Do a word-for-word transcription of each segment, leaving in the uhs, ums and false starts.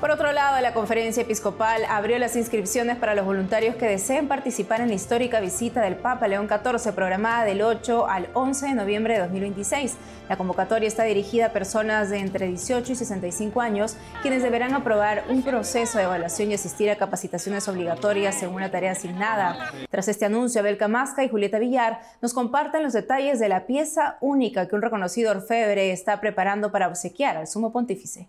Por otro lado, la Conferencia Episcopal abrió las inscripciones para los voluntarios que deseen participar en la histórica visita del Papa León catorce, programada del ocho al once de noviembre de dos mil veintiséis. La convocatoria está dirigida a personas de entre dieciocho y sesenta y cinco años, quienes deberán aprobar un proceso de evaluación y asistir a capacitaciones obligatorias según una tarea asignada. Tras este anuncio, Abel Camasca y Julieta Villar nos comparten los detalles de la pieza única que un reconocido orfebre está preparando para obsequiar al Sumo Pontífice.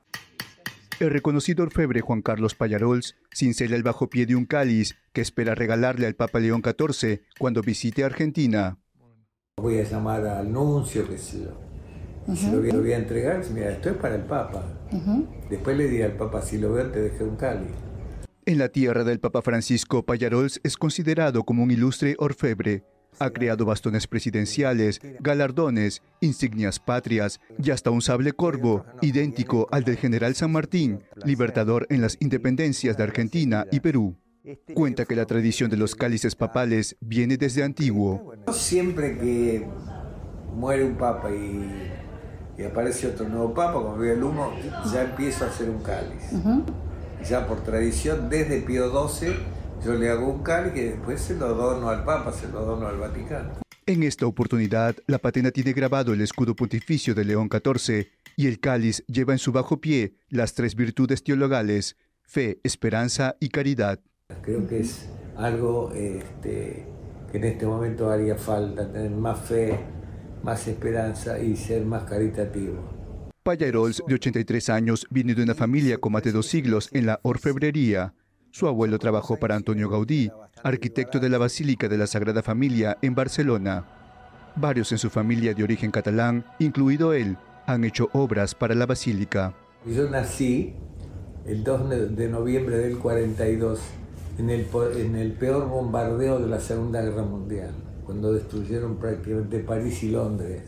El reconocido orfebre Juan Carlos Pallarols cincela el bajo pie de un cáliz que espera regalarle al Papa León catorce cuando visite Argentina. Voy a llamar al nuncio, que se lo, uh-huh. se lo, voy, lo voy a entregar. Mira, esto es para el Papa. Uh-huh. Después le diré al Papa, si lo veo, te dejé un cáliz. En la tierra del Papa Francisco, Pallarols es considerado como un ilustre orfebre. Ha creado bastones presidenciales, galardones, insignias patrias y hasta un sable corvo, idéntico al del general San Martín, libertador en las independencias de Argentina y Perú. Cuenta que la tradición de los cálices papales viene desde antiguo. Siempre que muere un papa y, y aparece otro nuevo papa, cuando veo el humo, ya empiezo a hacer un cáliz. Uh-huh. Ya por tradición, desde Pío doce, yo le hago un cáliz y después se lo dono al Papa, se lo dono al Vaticano. En esta oportunidad, la patena tiene grabado el escudo pontificio de León catorce y el cáliz lleva en su bajo pie las tres virtudes teologales: fe, esperanza y caridad. Creo que es algo este, que en este momento haría falta, tener más fe, más esperanza y ser más caritativo. Pallarols, de ochenta y tres años, viene de una familia con más de dos siglos en la orfebrería. Su abuelo trabajó para Antonio Gaudí, arquitecto de la Basílica de la Sagrada Familia en Barcelona. Varios en su familia de origen catalán, incluido él, han hecho obras para la Basílica. Yo nací el dos de noviembre del cuarenta y dos, en el, en el peor bombardeo de la Segunda Guerra Mundial, cuando destruyeron prácticamente París y Londres.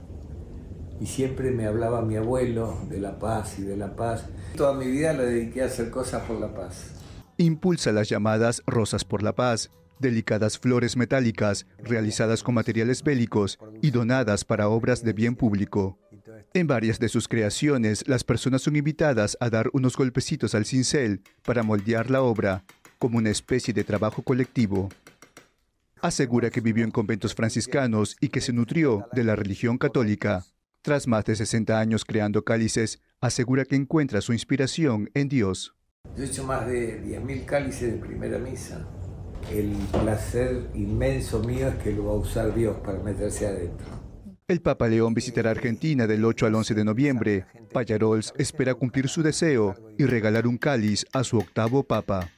Y siempre me hablaba mi abuelo de la paz y de la paz. Toda mi vida la dediqué a hacer cosas por la paz. Impulsa las llamadas Rosas por la Paz, delicadas flores metálicas realizadas con materiales bélicos y donadas para obras de bien público. En varias de sus creaciones, las personas son invitadas a dar unos golpecitos al cincel para moldear la obra, como una especie de trabajo colectivo. Asegura que vivió en conventos franciscanos y que se nutrió de la religión católica. Tras más de sesenta años creando cálices, asegura que encuentra su inspiración en Dios. Yo he hecho más de diez mil cálices de primera misa. El placer inmenso mío es que lo va a usar Dios para meterse adentro. El Papa León visitará Argentina del ocho al once de noviembre. Pallarols espera cumplir su deseo y regalar un cáliz a su octavo Papa.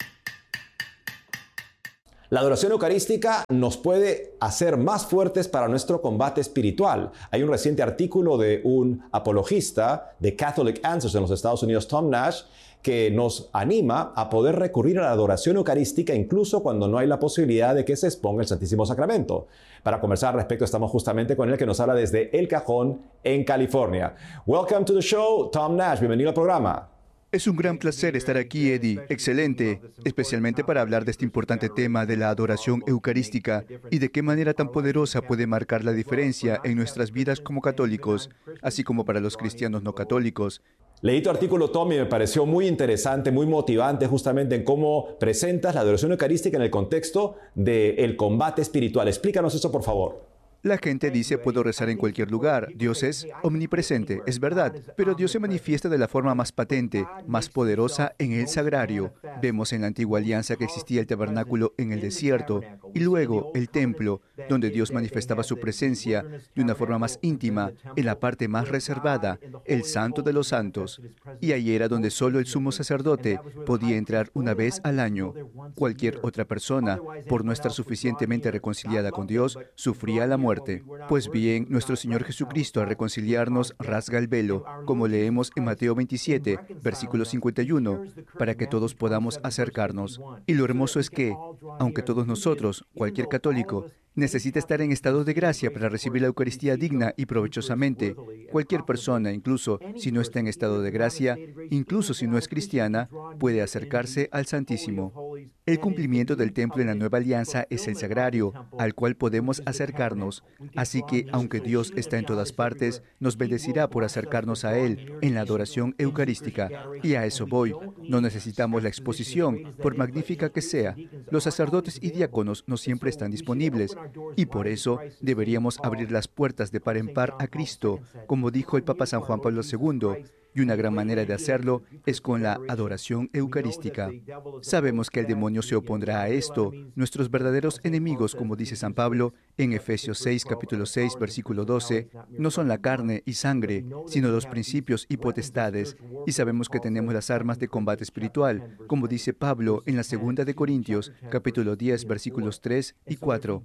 La adoración eucarística nos puede hacer más fuertes para nuestro combate espiritual. Hay un reciente artículo de un apologista de Catholic Answers en los Estados Unidos, Tom Nash, que nos anima a poder recurrir a la adoración eucarística incluso cuando no hay la posibilidad de que se exponga el Santísimo Sacramento. Para conversar al respecto estamos justamente con él, que nos habla desde El Cajón, en California. Welcome to the show, Tom Nash. Bienvenido al programa. Es un gran placer estar aquí, Eddie. Excelente, especialmente para hablar de este importante tema de la adoración eucarística y de qué manera tan poderosa puede marcar la diferencia en nuestras vidas como católicos, así como para los cristianos no católicos. Leí tu artículo, Tom, y me pareció muy interesante, muy motivante justamente en cómo presentas la adoración eucarística en el contexto del combate espiritual. Explícanos eso, por favor. La gente dice, puedo rezar en cualquier lugar. Dios es omnipresente, es verdad, pero Dios se manifiesta de la forma más patente, más poderosa en el sagrario. Vemos en la antigua alianza que existía el tabernáculo en el desierto y luego el templo, donde Dios manifestaba su presencia de una forma más íntima en la parte más reservada, el Santo de los Santos. Y ahí era donde solo el sumo sacerdote podía entrar una vez al año. Cualquier otra persona, por no estar suficientemente reconciliada con Dios, sufría la muerte. Pues bien, nuestro Señor Jesucristo, al reconciliarnos, rasga el velo, como leemos en Mateo veintisiete, versículo cincuenta y uno, para que todos podamos acercarnos. Y lo hermoso es que, aunque todos nosotros, cualquier católico, necesita estar en estado de gracia para recibir la Eucaristía digna y provechosamente, cualquier persona, incluso si no está en estado de gracia, incluso si no es cristiana, puede acercarse al Santísimo. El cumplimiento del templo en la nueva alianza es el sagrario, al cual podemos acercarnos. Así que, aunque Dios está en todas partes, nos bendecirá por acercarnos a Él en la adoración eucarística. Y a eso voy. No necesitamos la exposición, por magnífica que sea. Los sacerdotes y diáconos no siempre están disponibles. Y por eso deberíamos abrir las puertas de par en par a Cristo, como dijo el Papa San Juan Pablo segundo. Y una gran manera de hacerlo es con la adoración eucarística. Sabemos que el demonio se opondrá a esto. Nuestros verdaderos enemigos, como dice San Pablo en Efesios seis, capítulo seis, versículo doce, no son la carne y sangre, sino los principios y potestades. Y sabemos que tenemos las armas de combate espiritual, como dice Pablo en la segunda de Corintios, capítulo diez, versículos tres y cuatro.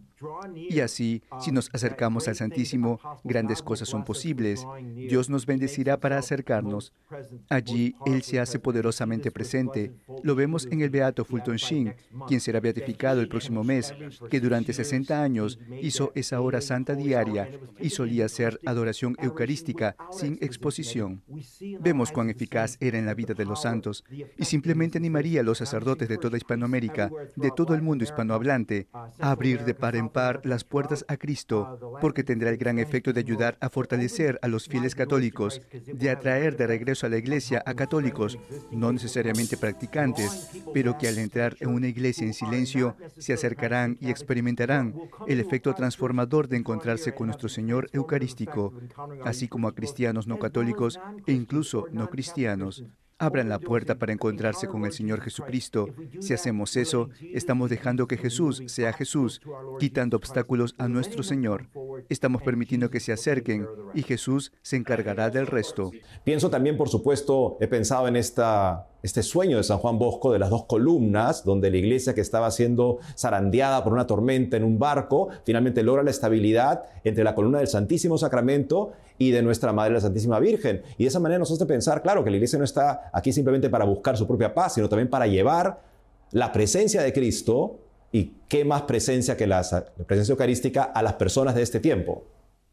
Y así, si nos acercamos al Santísimo, grandes cosas son posibles. Dios nos bendecirá para acercarnos. Allí, Él se hace poderosamente presente. Lo vemos en el beato Fulton Sheen, quien será beatificado el próximo mes, que durante sesenta años hizo esa hora santa diaria y solía hacer adoración eucarística sin exposición. Vemos cuán eficaz era en la vida de los santos y simplemente animaría a los sacerdotes de toda Hispanoamérica, de todo el mundo hispanohablante, a abrir de par en par las puertas a Cristo, porque tendrá el gran efecto de ayudar a fortalecer a los fieles católicos, de atraer de regreso a la iglesia a católicos, no necesariamente practicantes, pero que al entrar en una iglesia en silencio se acercarán y experimentarán el efecto transformador de encontrarse con nuestro Señor Eucarístico, así como a cristianos no católicos e incluso no cristianos. Abran la puerta para encontrarse con el Señor Jesucristo. Si hacemos eso, estamos dejando que Jesús sea Jesús, quitando obstáculos a nuestro Señor. Estamos permitiendo que se acerquen y Jesús se encargará del resto. Pienso también, por supuesto, he pensado en esta, este sueño de San Juan Bosco de las dos columnas, donde la iglesia que estaba siendo zarandeada por una tormenta en un barco, finalmente logra la estabilidad entre la columna del Santísimo Sacramento y de nuestra Madre la Santísima Virgen. Y de esa manera nos hace pensar, claro, que la iglesia no está aquí simplemente para buscar su propia paz, sino también para llevar la presencia de Cristo, y qué más presencia que la, la presencia eucarística, a las personas de este tiempo.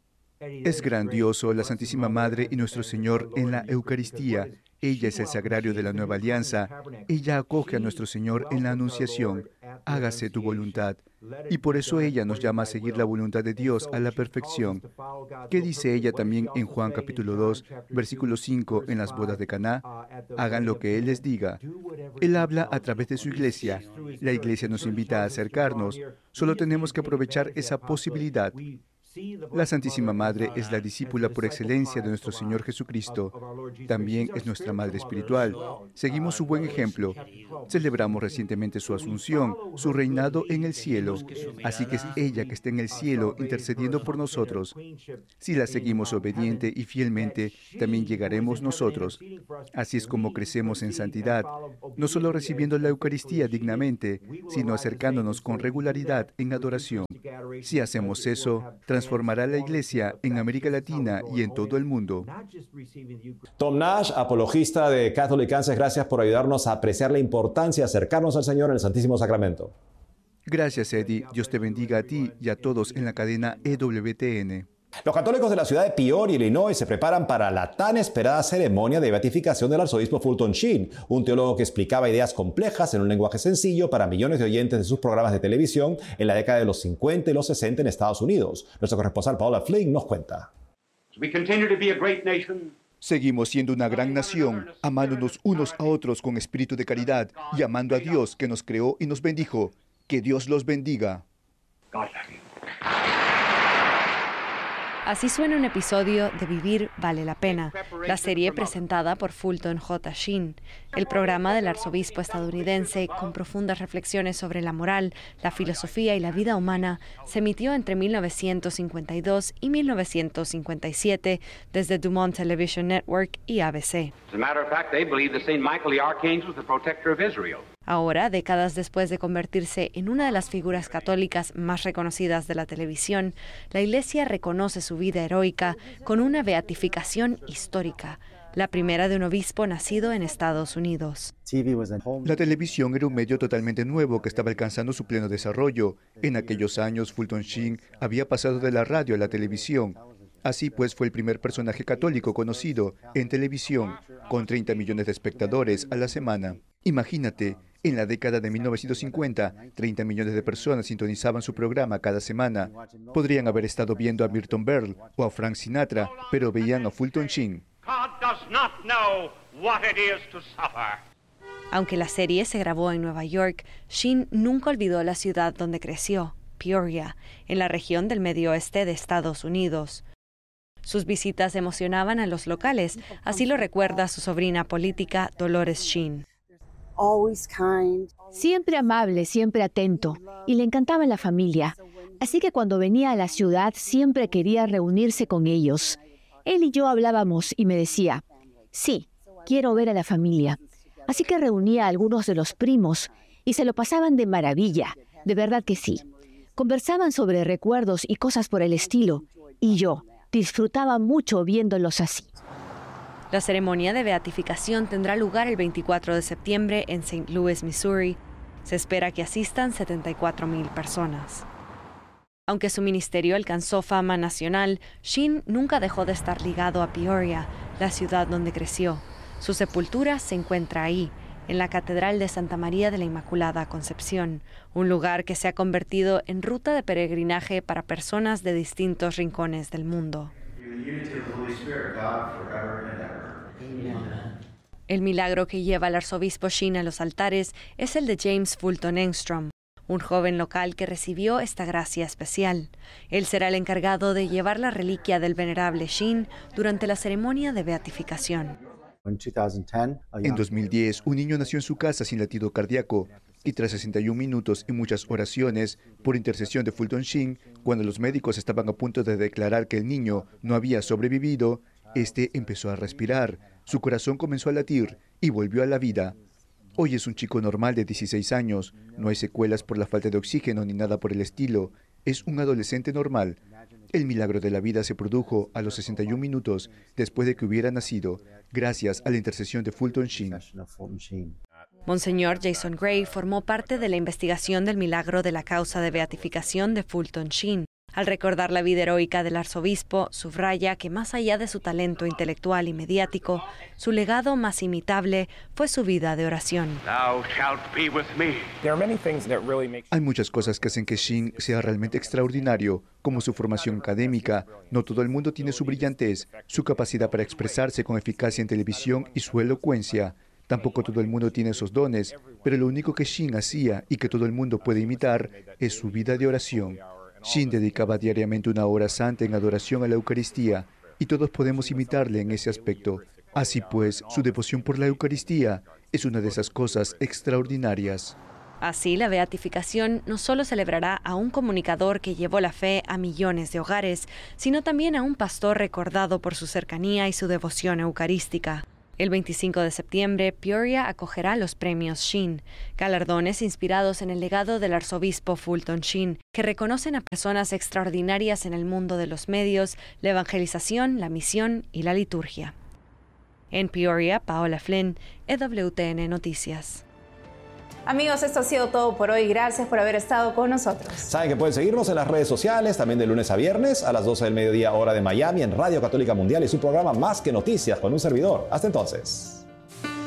Es grandioso la Santísima Madre y nuestro Señor en la Eucaristía. Ella es el sagrario de la nueva alianza. Ella acoge a nuestro Señor en la Anunciación. Hágase tu voluntad. Y por eso ella nos llama a seguir la voluntad de Dios a la perfección. ¿Qué dice ella también en Juan capítulo dos, versículo cinco, en las bodas de Caná? Hagan lo que Él les diga. Él habla a través de su iglesia. La iglesia nos invita a acercarnos. Solo tenemos que aprovechar esa posibilidad. La Santísima Madre es la discípula por excelencia de nuestro Señor Jesucristo. También es nuestra Madre espiritual. Seguimos su buen ejemplo. Celebramos recientemente su asunción, su reinado en el cielo. Así que es ella que está en el cielo intercediendo por nosotros. Si la seguimos obediente y fielmente, también llegaremos nosotros. Así es como crecemos en santidad, no solo recibiendo la Eucaristía dignamente, sino acercándonos con regularidad en adoración. Si hacemos eso, transformará la Iglesia en América Latina y en todo el mundo. Tom Nash, apologista de Catholic Answers, gracias por ayudarnos a apreciar la importancia de acercarnos al Señor en el Santísimo Sacramento. Gracias, Eddie. Dios te bendiga a ti y a todos en la cadena E W T N. Los católicos de la ciudad de Peoria, Illinois, se preparan para la tan esperada ceremonia de beatificación del arzobispo Fulton Sheen, un teólogo que explicaba ideas complejas en un lenguaje sencillo para millones de oyentes de sus programas de televisión en la década de los cincuenta y los sesenta en Estados Unidos. Nuestro corresponsal Paola Flynn nos cuenta. Seguimos siendo una gran nación, amándonos unos a otros con espíritu de caridad y amando a Dios que nos creó y nos bendijo. Que Dios los bendiga. Así suena un episodio de Vivir vale la pena, la serie presentada por Fulton J. Sheen, el programa del arzobispo estadounidense con profundas reflexiones sobre la moral, la filosofía y la vida humana, se emitió entre mil novecientos cincuenta y dos y mil novecientos cincuenta y siete desde Dumont Television Network y A B C. Ahora, décadas después de convertirse en una de las figuras católicas más reconocidas de la televisión, la Iglesia reconoce su vida heroica con una beatificación histórica, la primera de un obispo nacido en Estados Unidos. La televisión era un medio totalmente nuevo que estaba alcanzando su pleno desarrollo. En aquellos años, Fulton Sheen había pasado de la radio a la televisión. Así pues, fue el primer personaje católico conocido en televisión, con treinta millones de espectadores a la semana. Imagínate, En la década de mil novecientos cincuenta, treinta millones de personas sintonizaban su programa cada semana. Podrían haber estado viendo a Milton Berle o a Frank Sinatra, pero veían a Fulton Sheen. Aunque la serie se grabó en Nueva York, Sheen nunca olvidó la ciudad donde creció, Peoria, en la región del medio oeste de Estados Unidos. Sus visitas emocionaban a los locales, así lo recuerda su sobrina política Dolores Sheen. Siempre amable, siempre atento, y le encantaba la familia. Así que cuando venía a la ciudad siempre quería reunirse con ellos. Él y yo hablábamos y me decía, sí, quiero ver a la familia. Así que reunía a algunos de los primos y se lo pasaban de maravilla, de verdad que sí. Conversaban sobre recuerdos y cosas por el estilo, y yo disfrutaba mucho viéndolos así. La ceremonia de beatificación tendrá lugar el veinticuatro de septiembre en Saint Louis, Missouri. Se espera que asistan setenta y cuatro mil personas. Aunque su ministerio alcanzó fama nacional, Sheen nunca dejó de estar ligado a Peoria, la ciudad donde creció. Su sepultura se encuentra ahí, en la Catedral de Santa María de la Inmaculada Concepción, un lugar que se ha convertido en ruta de peregrinaje para personas de distintos rincones del mundo. El milagro que lleva el arzobispo Sheen a los altares es el de James Fulton Engstrom, un joven local que recibió esta gracia especial. Él será el encargado de llevar la reliquia del venerable Sheen durante la ceremonia de beatificación. En dos mil diez, un niño nació en su casa sin latido cardíaco y tras sesenta y un minutos y muchas oraciones por intercesión de Fulton Sheen, cuando los médicos estaban a punto de declarar que el niño no había sobrevivido, este empezó a respirar, su corazón comenzó a latir y volvió a la vida. Hoy es un chico normal de dieciséis años, no hay secuelas por la falta de oxígeno ni nada por el estilo, es un adolescente normal. El milagro de la vida se produjo a los sesenta y un minutos después de que hubiera nacido, gracias a la intercesión de Fulton Sheen. Monseñor Jason Gray formó parte de la investigación del milagro de la causa de beatificación de Fulton Sheen. Al recordar la vida heroica del arzobispo, subraya que más allá de su talento intelectual y mediático, su legado más imitable fue su vida de oración. Hay muchas cosas que hacen que Sheen sea realmente extraordinario, como su formación académica. No todo el mundo tiene su brillantez, su capacidad para expresarse con eficacia en televisión y su elocuencia. Tampoco todo el mundo tiene esos dones, pero lo único que Sheen hacía y que todo el mundo puede imitar es su vida de oración. Sheen dedicaba diariamente una hora santa en adoración a la Eucaristía, y todos podemos imitarle en ese aspecto. Así pues, su devoción por la Eucaristía es una de esas cosas extraordinarias. Así, la beatificación no solo celebrará a un comunicador que llevó la fe a millones de hogares, sino también a un pastor recordado por su cercanía y su devoción eucarística. El veinticinco de septiembre, Peoria acogerá los premios Sheen, galardones inspirados en el legado del arzobispo Fulton Sheen, que reconocen a personas extraordinarias en el mundo de los medios, la evangelización, la misión y la liturgia. En Peoria, Paola Flynn, E W T N Noticias. Amigos, esto ha sido todo por hoy. Gracias por haber estado con nosotros. Saben que pueden seguirnos en las redes sociales, también de lunes a viernes, a las doce del mediodía, hora de Miami, en Radio Católica Mundial y su programa Más que Noticias con un servidor. Hasta entonces.